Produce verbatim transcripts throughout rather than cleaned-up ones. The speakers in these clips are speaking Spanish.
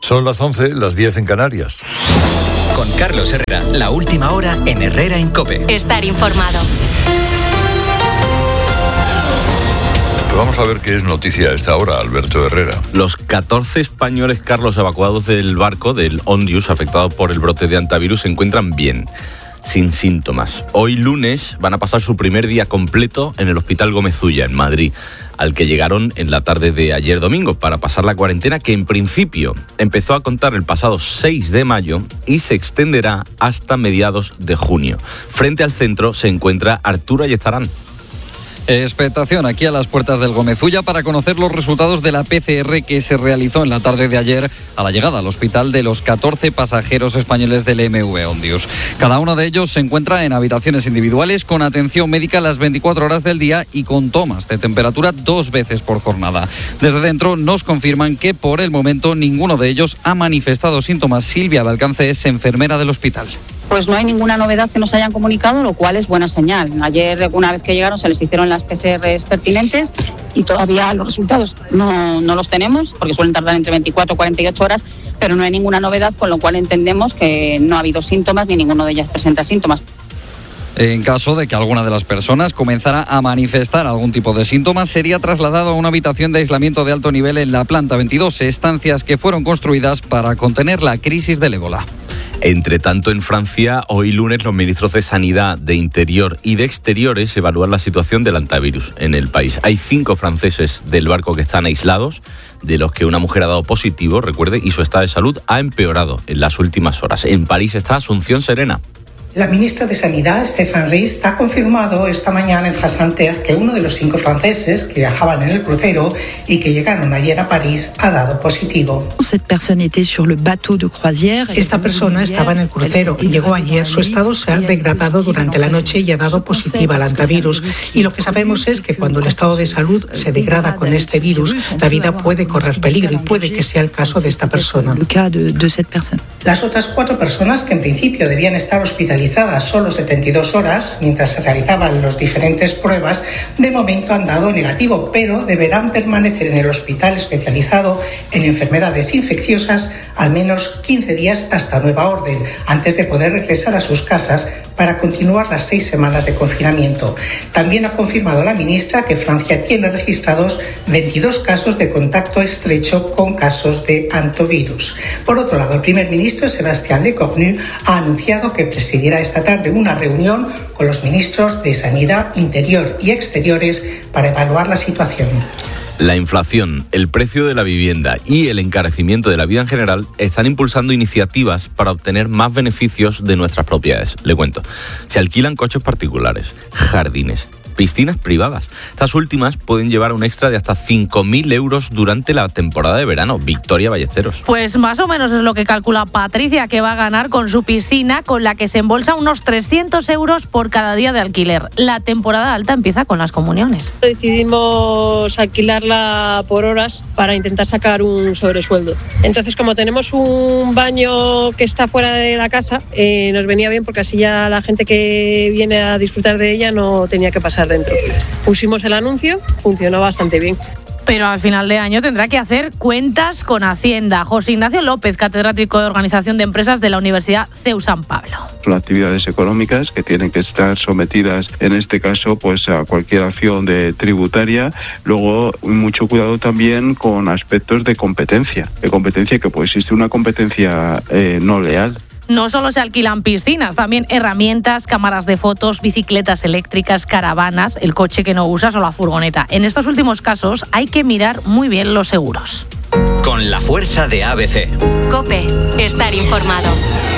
Son las once, las diez en Canarias. Con Carlos Herrera, la última hora en Herrera en COPE. Estar informado. Pues vamos a ver qué es noticia a esta hora, Alberto Herrera. Los catorce españoles, Carlos, evacuados del barco del Ondius, afectados por el brote de hantavirus, se encuentran bien, sin síntomas. Hoy lunes van a pasar su primer día completo en el Hospital Gómez Ulla, en Madrid, al que llegaron en la tarde de ayer domingo para pasar la cuarentena, que en principio empezó a contar el pasado seis de mayo y se extenderá hasta mediados de junio. Frente al centro se encuentra Arturo Ayestarán. Expectación aquí a las puertas del Gómez Ulla para conocer los resultados de la P C R que se realizó en la tarde de ayer a la llegada al hospital de los catorce pasajeros españoles del M V Ondius. Cada uno de ellos se encuentra en habitaciones individuales con atención médica las veinticuatro horas del día y con tomas de temperatura dos veces por jornada. Desde dentro nos confirman que por el momento ninguno de ellos ha manifestado síntomas. Silvia Balcance es enfermera del hospital. Pues no hay ninguna novedad que nos hayan comunicado, lo cual es buena señal. Ayer, una vez que llegaron, se les hicieron las P C Rs pertinentes y todavía los resultados no, no los tenemos, porque suelen tardar entre veinticuatro y cuarenta y ocho horas, pero no hay ninguna novedad, con lo cual entendemos que no ha habido síntomas ni ninguno de ellas presenta síntomas. En caso de que alguna de las personas comenzara a manifestar algún tipo de síntomas, sería trasladado a una habitación de aislamiento de alto nivel en la planta veintidós, estancias que fueron construidas para contener la crisis del ébola. Entre tanto, en Francia, hoy lunes los ministros de Sanidad, de Interior y de Exteriores evalúan la situación del hantavirus en el país. Hay cinco franceses del barco que están aislados, de los que una mujer ha dado positivo, recuerde, y su estado de salud ha empeorado en las últimas horas. En París está Asunción Serena. La ministra de Sanidad, Stéphane Rist, ha confirmado esta mañana en France Inter que uno de los cinco franceses que viajaban en el crucero y que llegaron ayer a París ha dado positivo. Esta persona estaba en el crucero y llegó ayer. Su estado se ha degradado durante la noche y ha dado positiva al hantavirus. Y lo que sabemos es que cuando el estado de salud se degrada con este virus, la vida puede correr peligro y puede que sea el caso de esta persona. Las otras cuatro personas que en principio debían estar hospitalizadas solo setenta y dos horas, mientras se realizaban las diferentes pruebas, de momento han dado negativo, pero deberán permanecer en el hospital especializado en enfermedades infecciosas al menos quince días hasta nueva orden, antes de poder regresar a sus casas para continuar las seis semanas de confinamiento. También ha confirmado la ministra que Francia tiene registrados veintidós casos de contacto estrecho con casos de hantavirus. Por otro lado, el primer ministro, Sébastien Lecornu, ha anunciado que presidirá esta tarde una reunión con los ministros de Sanidad, Interior y Exteriores para evaluar la situación. La inflación, el precio de la vivienda y el encarecimiento de la vida en general están impulsando iniciativas para obtener más beneficios de nuestras propiedades. Le cuento, se alquilan coches particulares, jardines, piscinas privadas. Estas últimas pueden llevar un extra de hasta cinco mil euros durante la temporada de verano. Victoria Ballesteros. Pues más o menos es lo que calcula Patricia, que va a ganar con su piscina, con la que se embolsa unos trescientos euros por cada día de alquiler. La temporada alta empieza con las comuniones. Decidimos alquilarla por horas para intentar sacar un sobresueldo. Entonces, como tenemos un baño que está fuera de la casa, eh, nos venía bien porque así ya la gente que viene a disfrutar de ella no tenía que pasar dentro. Pusimos el anuncio, funcionó bastante bien. Pero al final de año tendrá que hacer cuentas con Hacienda. José Ignacio López, catedrático de Organización de Empresas de la Universidad C E U San Pablo. Son actividades económicas que tienen que estar sometidas, en este caso, pues a cualquier acción de tributaria. Luego, mucho cuidado también con aspectos de competencia. De competencia que pues existe una competencia eh, no leal. No solo se alquilan piscinas, también herramientas, cámaras de fotos, bicicletas eléctricas, caravanas, el coche que no usas o la furgoneta. En estos últimos casos hay que mirar muy bien los seguros. Con la fuerza de A B C. COPE, estar informado.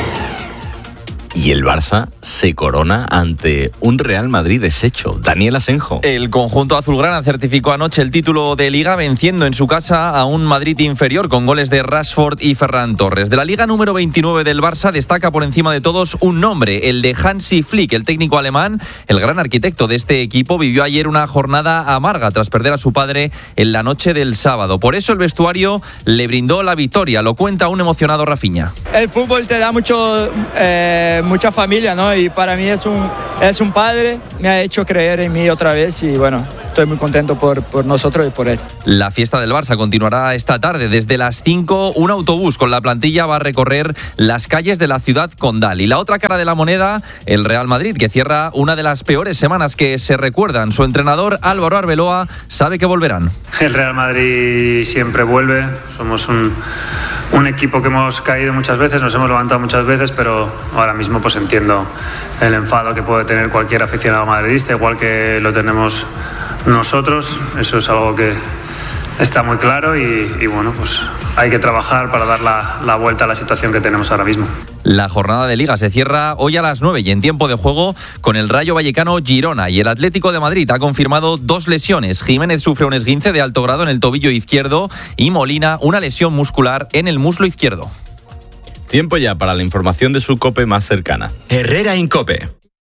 Y el Barça se corona ante un Real Madrid deshecho. Daniel Asenjo. El conjunto azulgrana certificó anoche el título de Liga venciendo en su casa a un Madrid inferior con goles de Rashford y Ferran Torres. De la Liga número veintinueve del Barça destaca por encima de todos un nombre, el de Hansi Flick, el técnico alemán. El gran arquitecto de este equipo vivió ayer una jornada amarga tras perder a su padre en la noche del sábado. Por eso el vestuario le brindó la victoria. Lo cuenta un emocionado Rafinha. El fútbol te da mucho... Eh, mucha familia, ¿no? Y para mí es un, es un padre, me ha hecho creer en mí otra vez y bueno, estoy muy contento por, por nosotros y por él. La fiesta del Barça continuará esta tarde. Desde las cinco, un autobús con la plantilla va a recorrer las calles de la ciudad condal. Y la otra cara de la moneda, el Real Madrid, que cierra una de las peores semanas que se recuerdan. Su entrenador, Álvaro Arbeloa, sabe que volverán. El Real Madrid siempre vuelve. Somos un, un equipo que hemos caído muchas veces, nos hemos levantado muchas veces, pero ahora mismo pues entiendo el enfado que puede tener cualquier aficionado madridista, igual que lo tenemos nosotros. Eso es algo que está muy claro y, y bueno, pues hay que trabajar para dar la, la vuelta a la situación que tenemos ahora mismo. La jornada de Liga se cierra hoy a las nueve y en tiempo de juego con el Rayo Vallecano Girona, y el Atlético de Madrid ha confirmado dos lesiones. Jiménez sufre un esguince de alto grado en el tobillo izquierdo y Molina una lesión muscular en el muslo izquierdo. Tiempo ya para la información de su COPE más cercana. Herrera en COPE.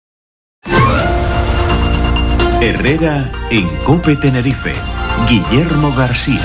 Herrera en COPE Tenerife. Guillermo García.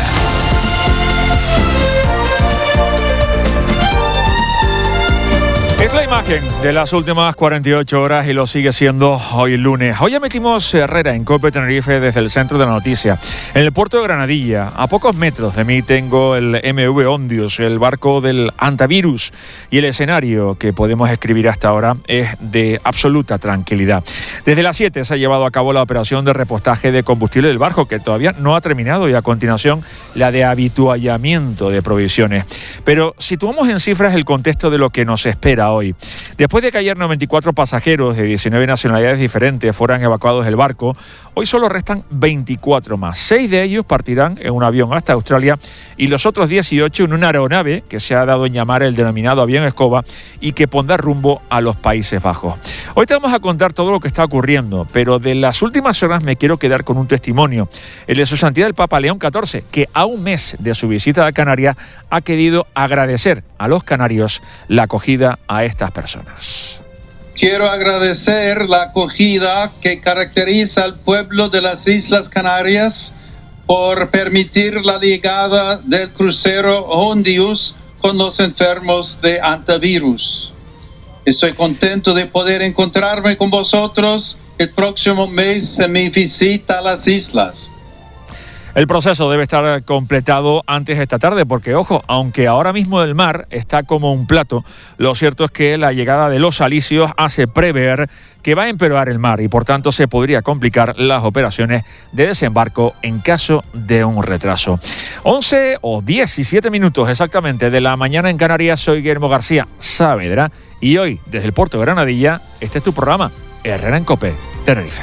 Es la imagen de las últimas cuarenta y ocho horas y lo sigue siendo hoy lunes. Hoy emitimos Herrera en COPE Tenerife desde el centro de la noticia. En el puerto de Granadilla, a pocos metros de mí, tengo el eme ve Ondius, el barco del antivirus, y el escenario que podemos escribir hasta ahora es de absoluta tranquilidad. Desde las siete se ha llevado a cabo la operación de repostaje de combustible del barco, que todavía no ha terminado, y a continuación la de habituallamiento de provisiones. Pero situamos en cifras el contexto de lo que nos espera hoy. Después de que ayer noventa y cuatro pasajeros de diecinueve nacionalidades diferentes fueran evacuados del barco, hoy solo restan veinticuatro más. Seis de ellos partirán en un avión hasta Australia y los otros dieciocho en una aeronave que se ha dado en llamar el denominado avión escoba y que pondrá rumbo a los Países Bajos. Hoy te vamos a contar todo lo que está ocurriendo, pero de las últimas horas me quiero quedar con un testimonio, el de su santidad el Papa León catorce, que a un mes de su visita a Canarias ha querido agradecer a los canarios la acogida a estas personas. Quiero agradecer la acogida que caracteriza al pueblo de las Islas Canarias por permitir la llegada del crucero Ondius con los enfermos de antivirus. Estoy contento de poder encontrarme con vosotros el próximo mes en mi visita a las islas. El proceso debe estar completado antes de esta tarde porque, ojo, aunque ahora mismo el mar está como un plato, lo cierto es que la llegada de los alisios hace prever que va a empeorar el mar y por tanto se podría complicar las operaciones de desembarco en caso de un retraso. once o diecisiete minutos exactamente de la mañana en Canarias. Soy Guillermo García Saavedra y hoy desde el puerto de Granadilla este es tu programa Herrera en COPE Tenerife.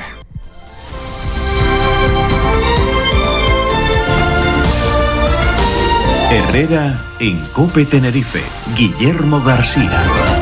Herrera en COPE Tenerife. Guillermo García.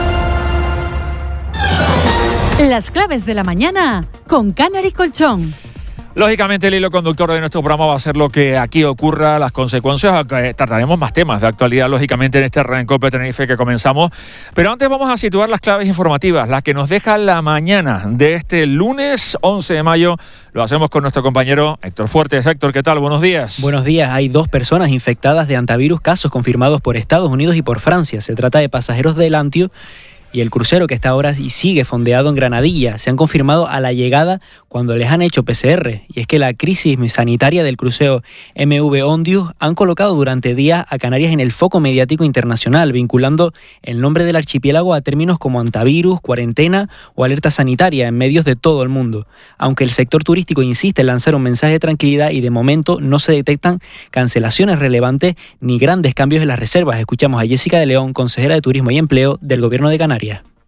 Las claves de la mañana con Canary Colchón. Lógicamente el hilo conductor de nuestro programa va a ser lo que aquí ocurra, las consecuencias, aunque trataremos más temas de actualidad, lógicamente, en este Herrera en COPE Tenerife que comenzamos. Pero antes vamos a situar las claves informativas, las que nos deja la mañana de este lunes once de mayo. Lo hacemos con nuestro compañero Héctor Fuertes. Héctor, ¿qué tal? Buenos días. Buenos días. Hay dos personas infectadas de antivirus, casos confirmados por Estados Unidos y por Francia. Se trata de pasajeros del Antio y el crucero que está ahora y sigue fondeado en Granadilla. Se han confirmado a la llegada cuando les han hecho pe ce erre. Y es que la crisis sanitaria del crucero eme ve Ondius han colocado durante días a Canarias en el foco mediático internacional, vinculando el nombre del archipiélago a términos como antivirus, cuarentena o alerta sanitaria en medios de todo el mundo. Aunque el sector turístico insiste en lanzar un mensaje de tranquilidad y de momento no se detectan cancelaciones relevantes ni grandes cambios en las reservas. Escuchamos a Jessica de León, consejera de Turismo y Empleo del Gobierno de Canarias.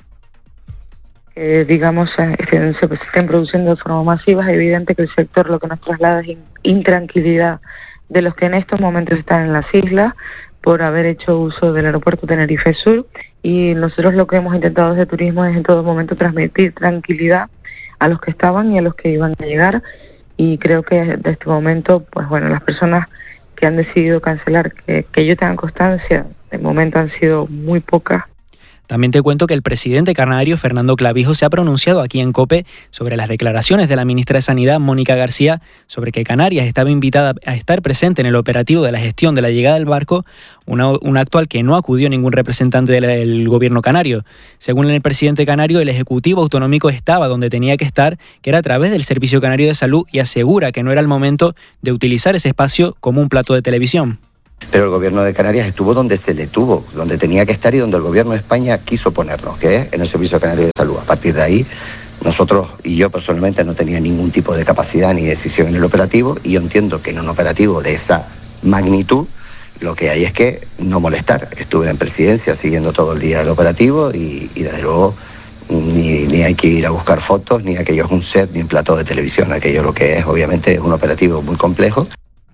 Eh, digamos, estén, se estén produciendo de forma masiva, es evidente que el sector lo que nos traslada es intranquilidad de los que en estos momentos están en las islas por haber hecho uso del aeropuerto Tenerife Sur, y nosotros lo que hemos intentado desde turismo es en todo momento transmitir tranquilidad a los que estaban y a los que iban a llegar, y creo que de este momento, pues bueno, las personas que han decidido cancelar, que, que yo tenga constancia, de momento han sido muy pocas. También te cuento que el presidente canario, Fernando Clavijo, se ha pronunciado aquí en COPE sobre las declaraciones de la ministra de Sanidad, Mónica García, sobre que Canarias estaba invitada a estar presente en el operativo de la gestión de la llegada del barco, una, un acto al que no acudió ningún representante del, del gobierno canario. Según el presidente canario, el Ejecutivo Autonómico estaba donde tenía que estar, que era a través del Servicio Canario de Salud, y asegura que no era el momento de utilizar ese espacio como un plato de televisión. Pero el gobierno de Canarias estuvo donde se le tuvo, donde tenía que estar y donde el gobierno de España quiso ponernos, que es en el Servicio Canario de Salud. A partir de ahí, nosotros y yo personalmente no tenía ningún tipo de capacidad ni decisión en el operativo, y yo entiendo que en un operativo de esa magnitud lo que hay es que no molestar. Estuve en presidencia siguiendo todo el día el operativo y, y desde luego ni, ni hay que ir a buscar fotos, ni aquello es un set ni un plato de televisión. Aquello lo que es obviamente es un operativo muy complejo.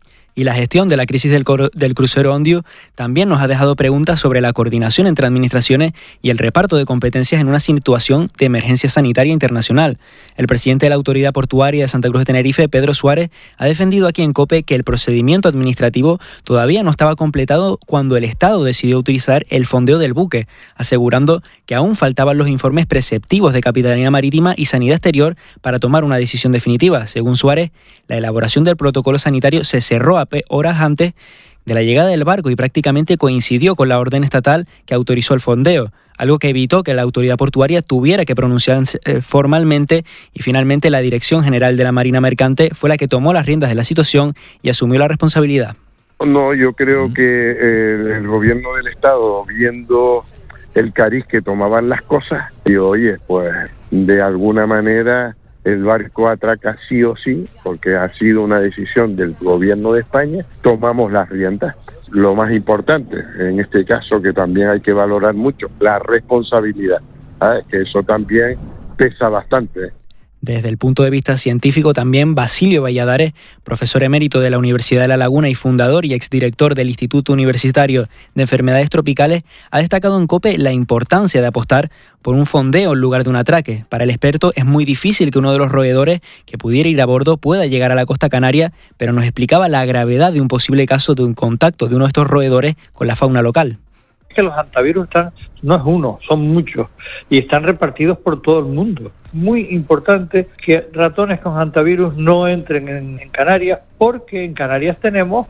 Y la gestión de la crisis del, del crucero Ondiu también nos ha dejado preguntas sobre la coordinación entre administraciones y el reparto de competencias en una situación de emergencia sanitaria internacional. El presidente de la Autoridad Portuaria de Santa Cruz de Tenerife, Pedro Suárez, ha defendido aquí en COPE que el procedimiento administrativo todavía no estaba completado cuando el Estado decidió utilizar el fondeo del buque, asegurando que aún faltaban los informes preceptivos de Capitanía Marítima y Sanidad Exterior para tomar una decisión definitiva. Según Suárez, la elaboración del protocolo sanitario se cerró horas antes de la llegada del barco y prácticamente coincidió con la orden estatal que autorizó el fondeo, algo que evitó que la autoridad portuaria tuviera que pronunciarse formalmente, y finalmente la Dirección General de la Marina Mercante fue la que tomó las riendas de la situación y asumió la responsabilidad. No, yo creo que eh, el gobierno del Estado, viendo el cariz que tomaban las cosas, y oye, pues de alguna manera el barco atraca sí o sí, porque ha sido una decisión del gobierno de España, tomamos las riendas. Lo más importante, en este caso, que también hay que valorar mucho, la responsabilidad, ¿sabes? Que eso también pesa bastante. Desde el punto de vista científico, también Basilio Valladares, profesor emérito de la Universidad de La Laguna y fundador y exdirector del Instituto Universitario de Enfermedades Tropicales, ha destacado en COPE la importancia de apostar por un fondeo en lugar de un atraque. Para el experto es muy difícil que uno de los roedores que pudiera ir a bordo pueda llegar a la costa canaria, pero nos explicaba la gravedad de un posible caso de un contacto de uno de estos roedores con la fauna local. Que los hantavirus están, no es uno, son muchos, y están repartidos por todo el mundo. Muy importante que ratones con hantavirus no entren en, en Canarias, porque en Canarias tenemos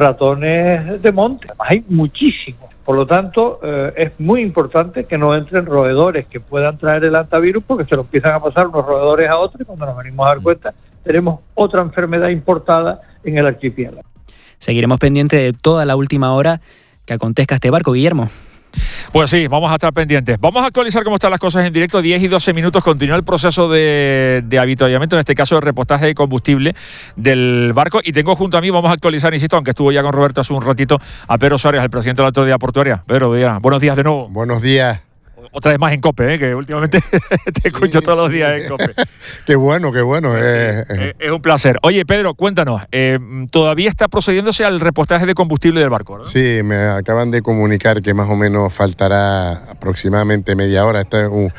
ratones de monte, hay muchísimos. Por lo tanto, eh, es muy importante que no entren roedores que puedan traer el hantavirus, porque se lo empiezan a pasar unos roedores a otros, y cuando nos venimos a dar cuenta, tenemos otra enfermedad importada en el archipiélago. Seguiremos pendientes de toda la última hora que acontezca este barco, Guillermo. Pues sí, vamos a estar pendientes. Vamos a actualizar cómo están las cosas en directo. diez y doce minutos, continúa el proceso de, de avituallamiento, en este caso de repostaje de combustible del barco. Y tengo junto a mí, vamos a actualizar, insisto, aunque estuvo ya con Roberto hace un ratito, a Pedro Suárez, el presidente de la Autoridad Portuaria. Pedro, buenos días de nuevo. Buenos días. Otra vez más en COPE, ¿eh? Que últimamente te escucho sí, todos los días en COPE. Qué bueno, qué bueno. Sí, eh, eh. Es un placer. Oye, Pedro, cuéntanos, eh, todavía está procediéndose al repostaje de combustible del barco, ¿no? Sí, me acaban de comunicar que más o menos faltará aproximadamente media hora. Este es un,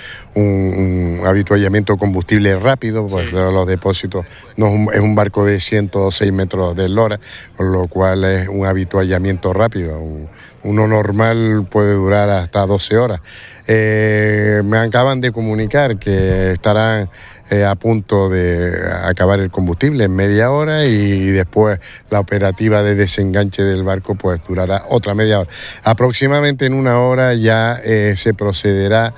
un, un habituallamiento combustible rápido, pues sí. Los depósitos, no es un, es un barco de ciento seis metros de eslora, con lo cual es un habituallamiento rápido. Un, uno normal puede durar hasta doce horas. Eh, me acaban de comunicar que estarán eh, a punto de acabar el combustible en media hora, y después la operativa de desenganche del barco pues durará otra media hora. Aproximadamente en una hora ya eh, se procederá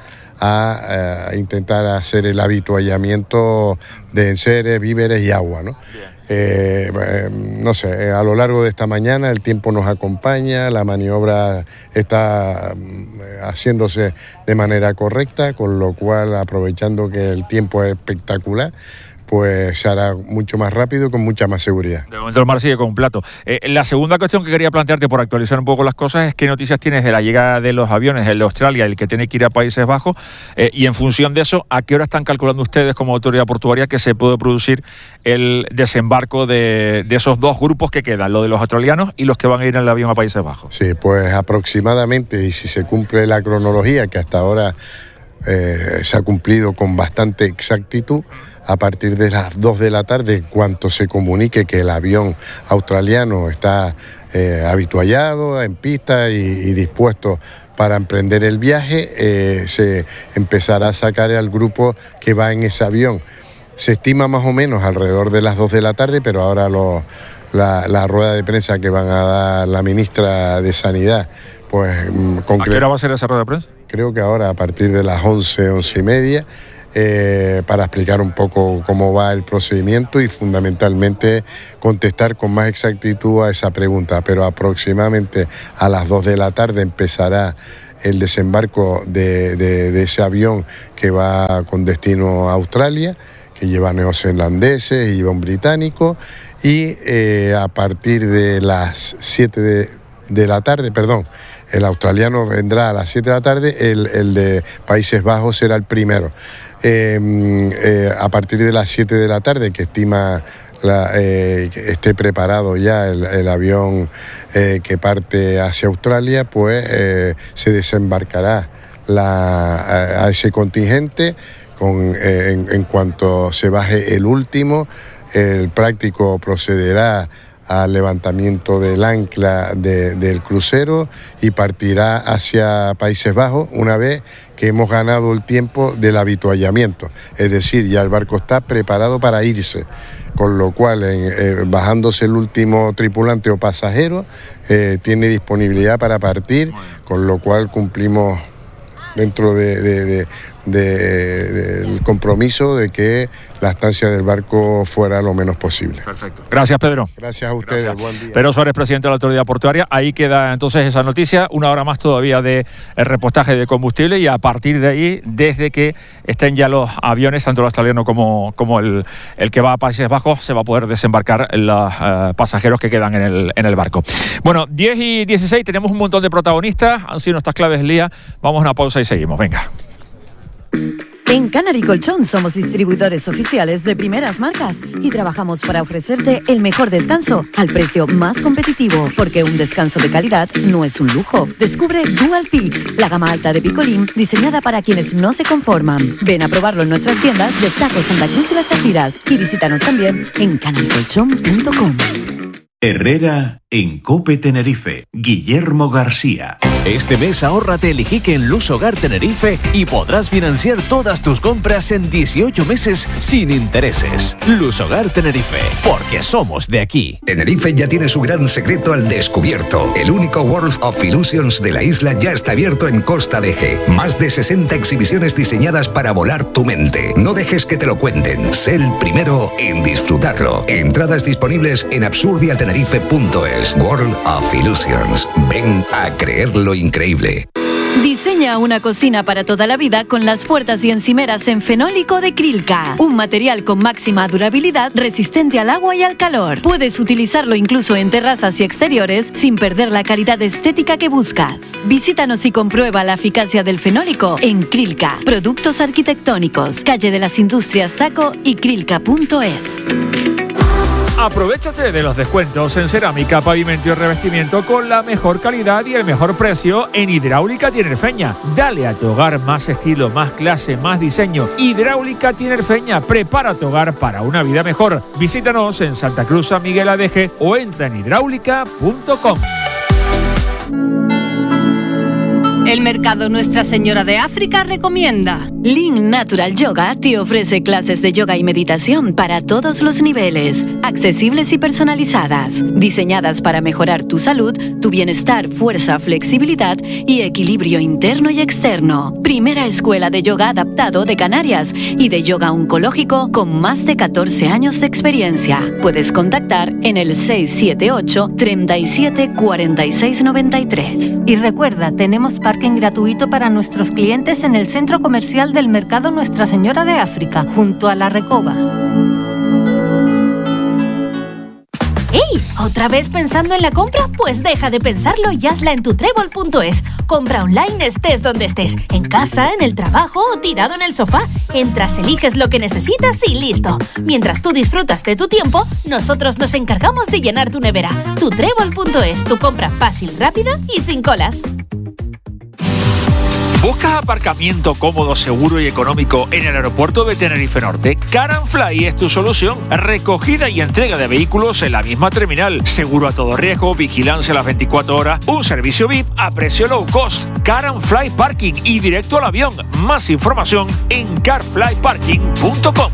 a, a intentar hacer el habituallamiento de enseres, víveres y agua, ¿no? Eh, eh, no sé, a lo largo de esta mañana el tiempo nos acompaña, la maniobra está eh, haciéndose de manera correcta, con lo cual, aprovechando que el tiempo es espectacular, pues se hará mucho más rápido y con mucha más seguridad. De momento el mar sigue con un plato. Eh, la segunda cuestión que quería plantearte, por actualizar un poco las cosas, es qué noticias tienes de la llegada de los aviones, el de Australia, el que tiene que ir a Países Bajos, eh, y en función de eso, ¿a qué hora están calculando ustedes como autoridad portuaria que se puede producir el desembarco de, de esos dos grupos que quedan, lo de los australianos y los que van a ir en el avión a Países Bajos? Sí, pues aproximadamente, y si se cumple la cronología que hasta ahora Eh, se ha cumplido con bastante exactitud, a partir de las dos de la tarde, en cuanto se comunique que el avión australiano está eh, habituallado, en pista y, y dispuesto para emprender el viaje, eh, se empezará a sacar al grupo que va en ese avión. Se estima más o menos alrededor de las dos de la tarde, pero ahora lo, la, la rueda de prensa que van a dar la ministra de Sanidad, pues concreta. ¿A qué hora va a ser esa rueda de prensa? Creo que ahora a partir de las once, once y media, eh, para explicar un poco cómo va el procedimiento y fundamentalmente contestar con más exactitud a esa pregunta. Pero aproximadamente a las dos de la tarde empezará el desembarco de, de, de ese avión que va con destino a Australia, que lleva neozelandeses y lleva un británico, y eh, a partir de las siete de, de la tarde, perdón, el australiano vendrá a las siete de la tarde, el, el de Países Bajos será el primero. Eh, eh, a partir de las siete de la tarde, que estima la, eh, que esté preparado ya el, el avión eh, que parte hacia Australia, pues eh, se desembarcará la, a, a ese contingente. Con, eh, en, en cuanto se baje el último, el práctico procederá al levantamiento del ancla de, del crucero y partirá hacia Países Bajos una vez que hemos ganado el tiempo del habituallamiento. Es decir, ya el barco está preparado para irse, con lo cual, en, eh, bajándose el último tripulante o pasajero, eh, tiene disponibilidad para partir, con lo cual cumplimos dentro de, de, de, de, del compromiso de que la estancia del barco fuera lo menos posible. Perfecto. Gracias, Pedro. Gracias a ustedes. Gracias. Buen día. Pedro Suárez, presidente de la Autoridad Portuaria. Ahí queda entonces esa noticia. Una hora más todavía de el repostaje de combustible y a partir de ahí, desde que estén ya los aviones, tanto el australiano como, como el, el que va a Países Bajos, se va a poder desembarcar los uh, pasajeros que quedan en el, en el barco. Bueno, diez y dieciséis, tenemos un montón de protagonistas. Han sido nuestras claves del día. Vamos a una pausa y seguimos. Venga. En Canary Colchón somos distribuidores oficiales de primeras marcas y trabajamos para ofrecerte el mejor descanso al precio más competitivo, porque un descanso de calidad no es un lujo. Descubre Dual Peak, la gama alta de Picolín diseñada para quienes no se conforman. Ven a probarlo en nuestras tiendas de Taco Santa Cruz y Las Chafiras y visítanos también en canary colchón punto com. Herrera en COPE Tenerife. Guillermo García. Este mes ahórrate el Iquique en Luz Hogar Tenerife y podrás financiar todas tus compras en dieciocho meses sin intereses. Luz Hogar Tenerife, porque somos de aquí. Tenerife ya tiene su gran secreto al descubierto. El único World of Illusions de la isla ya está abierto en Costa de G. Más de sesenta exhibiciones diseñadas para volar tu mente. No dejes que te lo cuenten. Sé el primero en disfrutarlo. Entradas disponibles en absurdia tenerife punto es. World of Illusions. Ven a creer lo increíble. Diseña una cocina para toda la vida con las puertas y encimeras en fenólico de Krilka, un material con máxima durabilidad resistente al agua y al calor. Puedes utilizarlo incluso en terrazas y exteriores sin perder la calidad estética que buscas. Visítanos y comprueba la eficacia del fenólico en Krilka. Productos arquitectónicos, calle de las Industrias Taco y krilka punto es. Aprovéchate de los descuentos en cerámica, pavimento y revestimiento con la mejor calidad y el mejor precio en Hidráulica Tinerfeña. Dale a tu hogar más estilo, más clase, más diseño. Hidráulica Tinerfeña, prepara tu hogar para una vida mejor. Visítanos en Santa Cruz, San Miguel Adeje o entra en hidráulica punto com. El mercado Nuestra Señora de África recomienda. Lean Natural Yoga te ofrece clases de yoga y meditación para todos los niveles, accesibles y personalizadas, diseñadas para mejorar tu salud, tu bienestar, fuerza, flexibilidad y equilibrio interno y externo. Primera escuela de yoga adaptado de Canarias y de yoga oncológico con más de catorce años de experiencia. Puedes contactar en el seis siete ocho, treinta y siete, cuarenta y seis noventa y tres. Y recuerda, tenemos parking gratuito para nuestros clientes en el centro comercial del mercado Nuestra Señora de África, junto a la Recoba. ¡Ey! ¿Otra vez pensando en la compra? Pues deja de pensarlo y hazla en tu trébol punto es. Compra online estés donde estés, en casa, en el trabajo o tirado en el sofá. Entras, eliges lo que necesitas y listo. Mientras tú disfrutas de tu tiempo, nosotros nos encargamos de llenar tu nevera. tu trébol punto es, tu compra fácil, rápida y sin colas. ¿Buscas aparcamiento cómodo, seguro y económico en el aeropuerto de Tenerife Norte? Car and Fly es tu solución. Recogida y entrega de vehículos en la misma terminal. Seguro a todo riesgo, vigilancia a las veinticuatro horas, un servicio V I P a precio low cost. Car and Fly Parking y directo al avión. Más información en car fly parking punto com.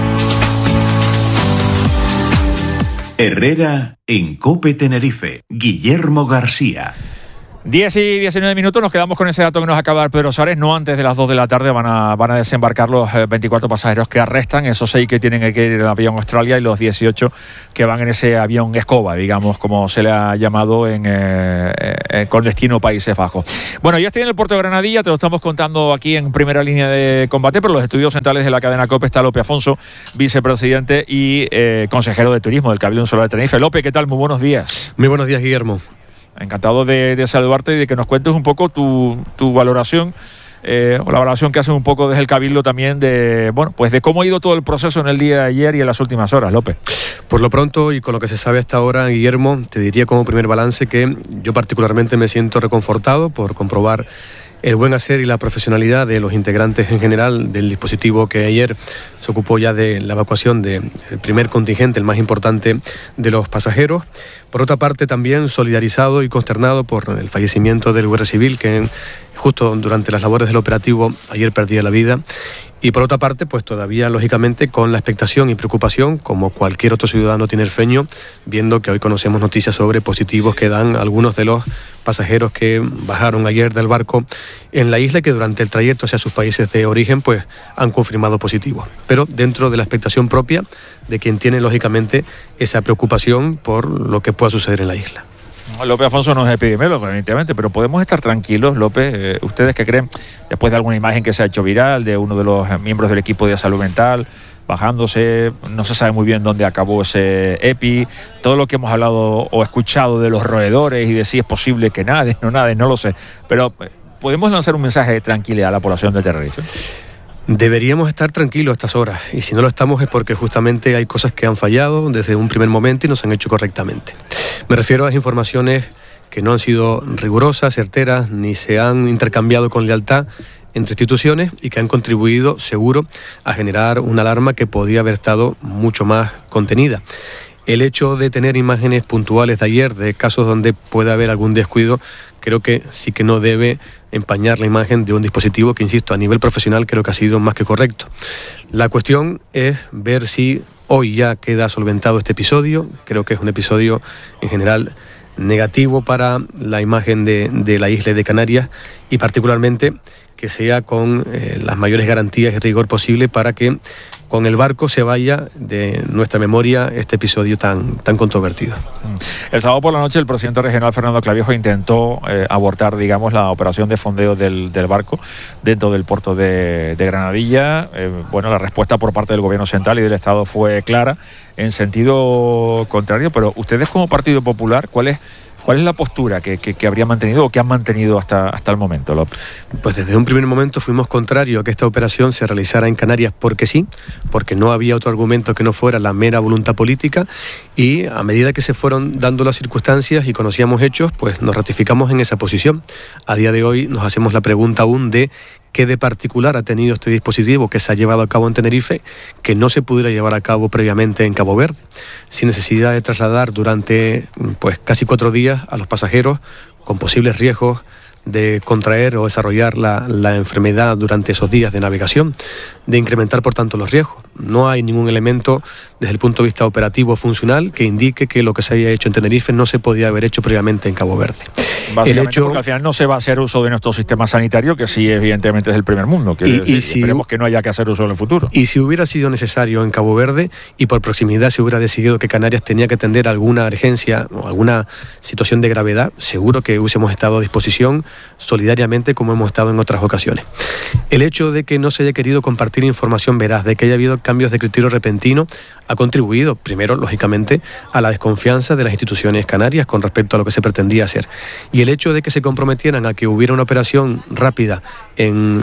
Herrera en COPE Tenerife. Guillermo García. diez y diecinueve minutos, nos quedamos con ese dato que nos acaba de dar Pedro Suárez. No antes de las dos de la tarde van a, van a desembarcar los veinticuatro pasajeros que arrestan, esos seis que tienen que ir en el avión Australia y los dieciocho que van en ese avión escoba, digamos, como se le ha llamado en, eh, eh, con destino Países Bajos. Bueno, ya estoy en el puerto de Granadilla, te lo estamos contando aquí en primera línea de combate, pero los estudios centrales de la cadena COPE está Lope Afonso, vicepresidente y eh, consejero de turismo del Cabildo Insular de Tenerife. Lope, ¿qué tal? Muy buenos días. Muy buenos días, Guillermo. Encantado de, de saludarte y de que nos cuentes un poco tu, tu valoración, eh, o la valoración que haces un poco desde el Cabildo también de, bueno, pues de cómo ha ido todo el proceso en el día de ayer y en las últimas horas, López. Por lo pronto y con lo que se sabe hasta ahora, Guillermo, te diría como primer balance que yo particularmente me siento reconfortado por comprobar el buen hacer y la profesionalidad de los integrantes en general del dispositivo que ayer se ocupó ya de la evacuación del primer contingente, el más importante de los pasajeros. Por otra parte, también solidarizado y consternado por el fallecimiento del guardia civil que justo durante las labores del operativo ayer perdía la vida. Y por otra parte, pues todavía, lógicamente, con la expectación y preocupación, como cualquier otro ciudadano tinerfeño, viendo que hoy conocemos noticias sobre positivos que dan algunos de los pasajeros que bajaron ayer del barco en la isla y que durante el trayecto hacia sus países de origen, pues han confirmado positivos. Pero dentro de la expectación propia de quien tiene, lógicamente, esa preocupación por lo que pueda suceder en la isla. López Afonso no es epidemiólogo, evidentemente, pero podemos estar tranquilos, López. Eh, ¿Ustedes qué creen? Después de alguna imagen que se ha hecho viral de uno de los miembros del equipo de salud mental bajándose, no se sabe muy bien dónde acabó ese EPI, todo lo que hemos hablado o escuchado de los roedores y de si es posible que nade, no nade, no lo sé, pero ¿podemos lanzar un mensaje de tranquilidad a la población de Tenerife? Deberíamos estar tranquilos a estas horas, y si no lo estamos es porque justamente hay cosas que han fallado desde un primer momento y no se han hecho correctamente. Me refiero a las informaciones que no han sido rigurosas, certeras, ni se han intercambiado con lealtad entre instituciones y que han contribuido, seguro, a generar una alarma que podía haber estado mucho más contenida. El hecho de tener imágenes puntuales de ayer, de casos donde puede haber algún descuido, creo que sí que no debe empañar la imagen de un dispositivo que, insisto, a nivel profesional creo que ha sido más que correcto. La cuestión es ver si hoy ya queda solventado este episodio. Creo que es un episodio en general negativo para la imagen de, de la isla de Canarias y particularmente que sea con eh, las mayores garantías y rigor posible para que con el barco se vaya de nuestra memoria este episodio tan, tan controvertido. El sábado por la noche el presidente regional Fernando Clavijo intentó eh, abortar, digamos, la operación de fondeo del, del barco dentro del puerto de, de Granadilla. Eh, bueno, la respuesta por parte del gobierno central y del Estado fue clara en sentido contrario, pero ustedes como Partido Popular, ¿cuál es ¿Cuál es la postura que, que, que habría mantenido o que han mantenido hasta, hasta el momento, López? Pues desde un primer momento fuimos contrarios a que esta operación se realizara en Canarias porque sí, porque no había otro argumento que no fuera la mera voluntad política, y a medida que se fueron dando las circunstancias y conocíamos hechos, pues nos ratificamos en esa posición. A día de hoy nos hacemos la pregunta aún de qué de particular ha tenido este dispositivo que se ha llevado a cabo en Tenerife que no se pudiera llevar a cabo previamente en Cabo Verde, sin necesidad de trasladar durante pues casi cuatro días a los pasajeros con posibles riesgos de contraer o desarrollar la, la enfermedad durante esos días de navegación, de incrementar por tanto los riesgos. No hay ningún elemento desde el punto de vista operativo funcional que indique que lo que se haya hecho en Tenerife no se podía haber hecho previamente en Cabo Verde. Básicamente el hecho, porque al final no se va a hacer uso de nuestro sistema sanitario, que sí evidentemente es el primer mundo, que y, decir, y si, esperemos que no haya que hacer uso en el futuro. Y si hubiera sido necesario en Cabo Verde y por proximidad se hubiera decidido que Canarias tenía que atender alguna urgencia o alguna situación de gravedad, seguro que hubiésemos estado a disposición solidariamente como hemos estado en otras ocasiones. El hecho de que no se haya querido compartir información veraz, de que haya habido cambios de criterio repentino, ha contribuido, primero, lógicamente, a la desconfianza de las instituciones canarias con respecto a lo que se pretendía hacer. Y el hecho de que se comprometieran a que hubiera una operación rápida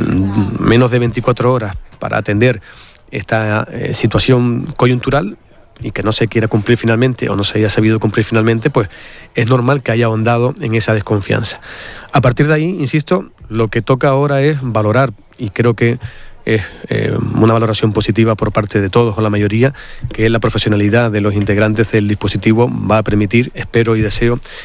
en menos de veinticuatro horas para atender esta eh, situación coyuntural, y que no se quiera cumplir finalmente o no se haya sabido cumplir finalmente, pues es normal que haya ahondado en esa desconfianza. A partir de ahí, insisto, lo que toca ahora es valorar, y creo que es eh, una valoración positiva por parte de todos o la mayoría, que la profesionalidad de los integrantes del dispositivo va a permitir, espero y deseo,